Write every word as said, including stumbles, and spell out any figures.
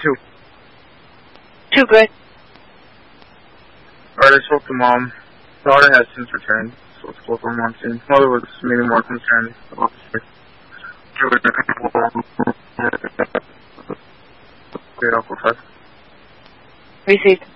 two. Two, good. Alright, I spoke to Mom. Daughter has since returned, so it's close on one scene. Mother was maybe more concerned about the Great Uncle Ted. Received.